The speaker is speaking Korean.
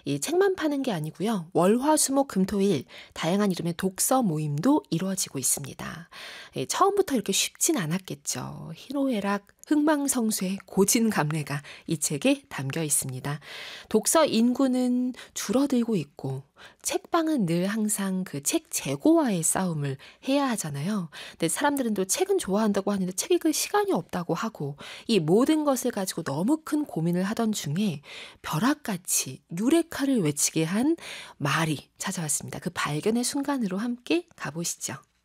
이 책만 파는 게 아니고요. 월, 화, 수, 목, 금, 토, 일 다양한 이름의 독서 모임도 이루어지고 있습니다. 예, 처음부터 이렇게 쉽진 않았겠죠. 희로애락, 흥망성쇠, 고진감래가 이 책에 담겨 있습니다. 독서 인구는 줄어들고 있고 책방은 늘 항상 그 책 재고와의 싸움을 해야 하잖아요. 근데 사람들은 또 책은 좋아한다고 하는데 책 읽을 시간이 없다고 하고 이 모든 것을 가지고 너무 큰 고민을 하던 중에 벼락같이 유레카를 외치게 한 말이 찾아왔습니다. 그 발견의 순간으로 함께 가보시죠.